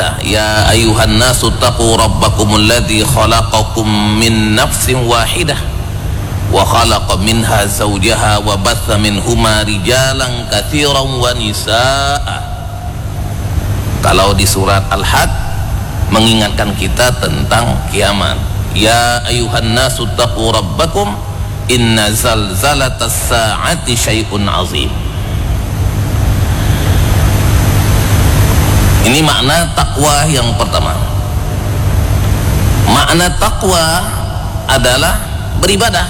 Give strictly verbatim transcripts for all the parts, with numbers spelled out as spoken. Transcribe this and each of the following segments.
Ya ayuhan nasu taqu rabbakumul ladzi khalaqakum min nafsin wahidah wa khalaqa minha zawjaha wa batha minhuma rijalan katsiran wa nisaa. Kalau di surat Al-Hajj mengingatkan kita tentang kiamat. Ya ayuhan nasu taqu rabbakum inna zalzalatas sa'ati syai'un azim. Ini makna takwa yang pertama. Makna takwa adalah beribadah.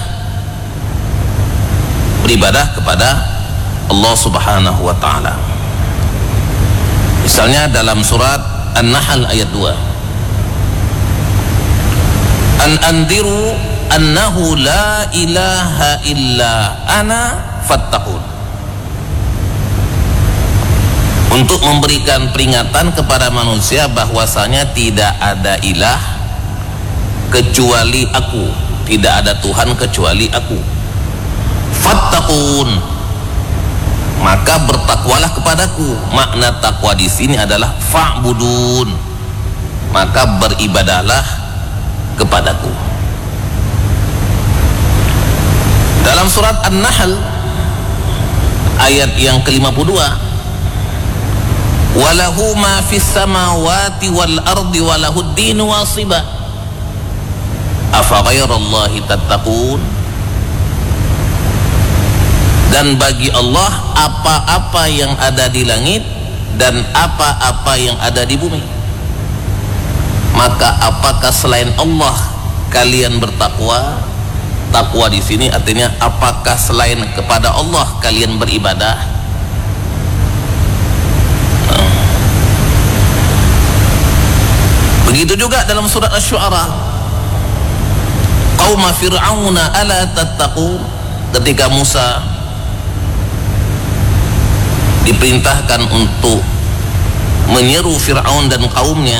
Beribadah kepada Allah Subhanahu wa taala. Misalnya dalam surat An-Nahl ayat dua. An andiru annahu la ilaha illa ana fattaqun. Untuk memberikan peringatan kepada manusia bahwasanya tidak ada ilah kecuali aku, tidak ada Tuhan kecuali aku. Fattaqun, maka bertakwalah kepadaku. Makna takwa di sini adalah fa'budun, maka beribadahlah kepadaku. Dalam surat An-Nahl ayat yang ke lima puluh dua, walahu ma fis samawati wal ardi walahud dinu wasiba afa ghairallahi tattaqun. Dan bagi Allah apa-apa yang ada di langit dan apa-apa yang ada di bumi. Maka apakah selain Allah kalian bertakwa? Takwa di sini artinya apakah selain kepada Allah kalian beribadah? Begitu juga dalam surat Asy-Syu'ara, qauma fir'auna ala tattaqun, ketika Musa diperintahkan untuk menyeru Fir'aun dan kaumnya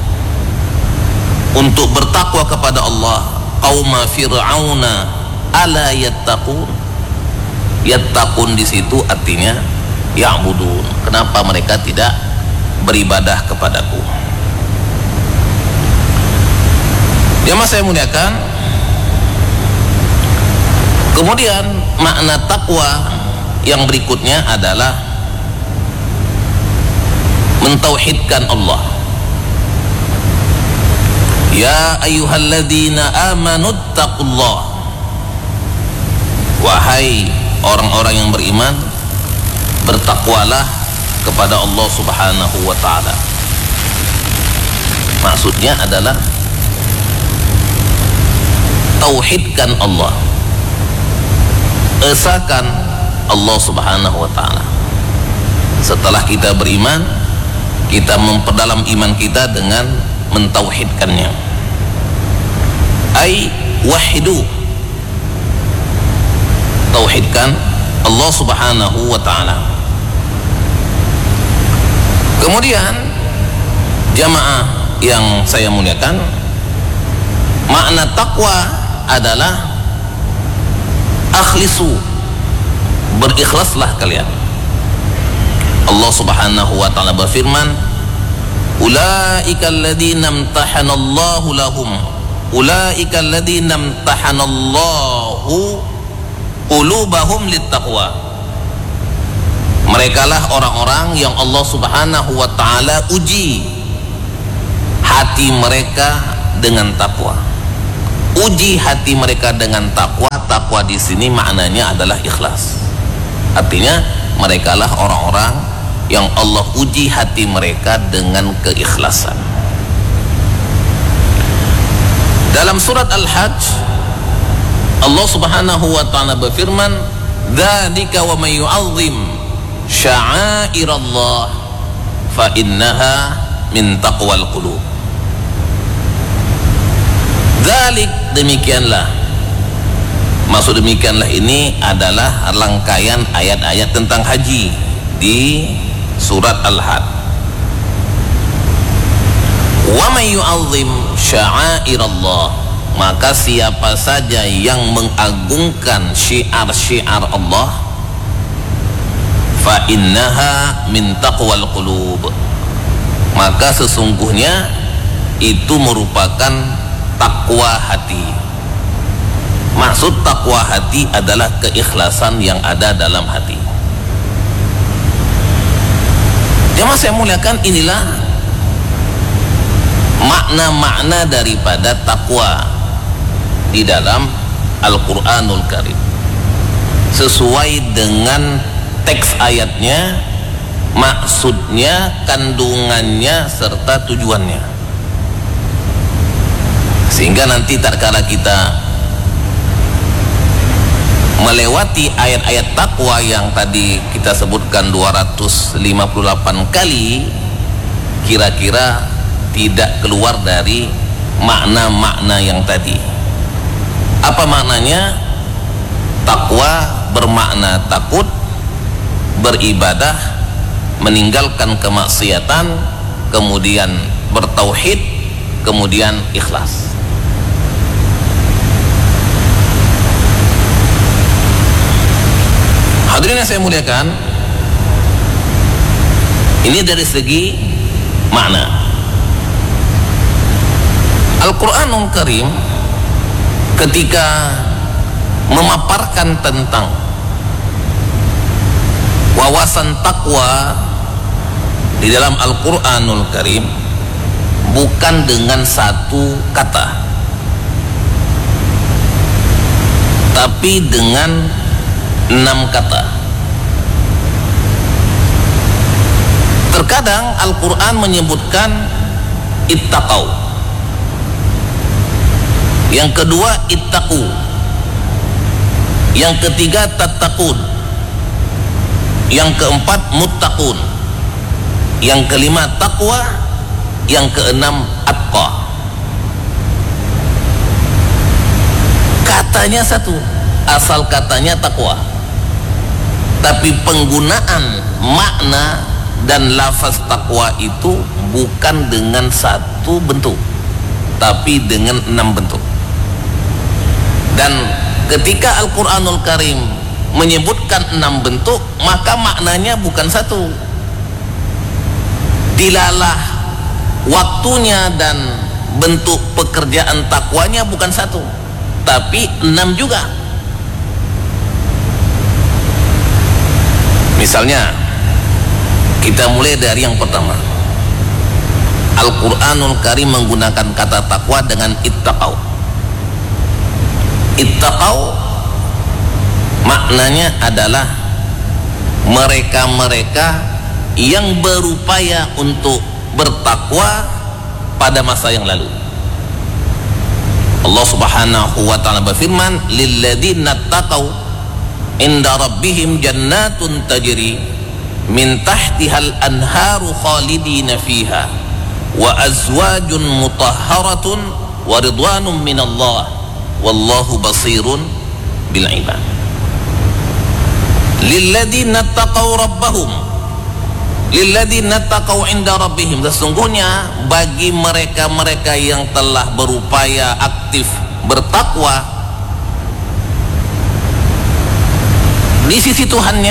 untuk bertakwa kepada Allah. Qauma fir'auna ala yattaqun. Yattaqun di situ artinya ya'budun. Kenapa mereka tidak beribadah kepadaku? Jamaah saya muliakan. Kemudian makna takwa yang berikutnya adalah mentauhidkan Allah. Ya ayyuhalladzina amanu taqullah. Wahai orang-orang yang beriman, bertakwalah kepada Allah Subhanahu wa taala. Maksudnya adalah tauhidkan Allah, esakan Allah Subhanahu wa taala. Setelah kita beriman, kita memperdalam iman kita dengan mentauhidkannya. Ai wahidu, tauhidkan Allah Subhanahu wa taala. Kemudian jamaah yang saya muliakan, makna takwa adalah akhlisu, berikhlaslah kalian. Allah Subhanahu wa taala berfirman, ulaika alladzina imtahanallahu lahum ulaika alladzina imtahanallahu qulubahum littaqwa. Merekalah orang-orang yang Allah Subhanahu wa taala uji hati mereka dengan takwa. Uji hati mereka dengan takwa. Takwa di sini maknanya adalah ikhlas. Artinya merekalah orang-orang yang Allah uji hati mereka dengan keikhlasan. Dalam surat Al-Hajj Allah Subhanahu wa taala berfirman, dzalika wa may yu'azzim sya'airallah fa innaha min taqwal qulub. Dzalik, demikianlah, maksud demikianlah ini adalah rangkaian ayat-ayat tentang haji di surat Al-Hajj. Wa may yu'azzim sya'airallah, maka siapa saja yang mengagungkan syiar-syiar Allah, fa innaha min taqwal qulub, maka sesungguhnya itu merupakan takwa hati. Maksud takwa hati adalah keikhlasan yang ada dalam hati. Jemaah saya muliakan, inilah makna-makna daripada takwa di dalam Al-Quranul Karim sesuai dengan teks ayatnya, maksudnya, kandungannya, serta tujuannya. Sehingga nanti tatkala kita melewati ayat-ayat takwa yang tadi kita sebutkan dua ratus lima puluh delapan kali, kira-kira tidak keluar dari makna-makna yang tadi. Apa maknanya? Takwa bermakna takut, beribadah, meninggalkan kemaksiatan, kemudian bertauhid, kemudian ikhlas. Hadirin yang saya muliakan, ini dari segi makna. Al-Quranul Karim ketika memaparkan tentang wawasan takwa di dalam Al-Quranul Karim bukan dengan satu kata, tapi dengan enam kata. Terkadang Al-Quran menyebutkan ittaqau, yang kedua ittaqu, yang ketiga tattaqun, yang keempat muttaqun, yang kelima taqwa, yang keenam atqa. Katanya satu, asal katanya takwa, tapi penggunaan makna dan lafaz takwa itu bukan dengan satu bentuk, tapi dengan enam bentuk. Dan ketika Al-Quranul Karim menyebutkan enam bentuk, maka maknanya bukan satu. Dilalah waktunya dan bentuk pekerjaan takwanya bukan satu, tapi enam juga. Misalnya, kita mulai dari yang pertama. Al-Quranul Karim menggunakan kata takwa dengan ittaqau. Ittaqau maknanya adalah mereka-mereka yang berupaya untuk bertakwa pada masa yang lalu. Allah Subhanahu wa ta'ala berfirman, lilladzina taqau inda rabbihim jannatun tajri min tahtihal anharu khalidina fiha wa azwajun mutahharatun wa ridwanun minallah wallahu basirun bil ibad. Lilladzina taqau rabbahum, lilladzina taqau inda rabbihim, sesungguhnya bagi mereka-mereka yang telah berupaya aktif bertakwa di sisi Tuhannya,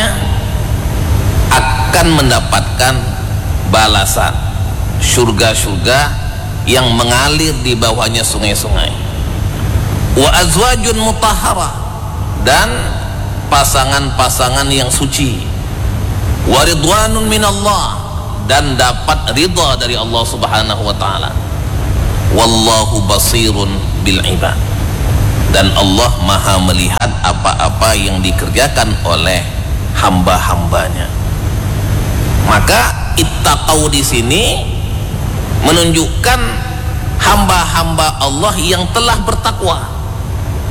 akan mendapatkan balasan surga-surga yang mengalir di bawahnya sungai-sungai. Wa azwajun mutahharah, dan pasangan-pasangan yang suci. Wa ridwanun minallah, dan dapat ridha dari Allah Subhanahu wa ta'ala. Wallahu basirun bil ibad, dan Allah maha melihat apa-apa yang dikerjakan oleh hamba-hambanya. Maka ittaqau di sini menunjukkan hamba-hamba Allah yang telah bertakwa.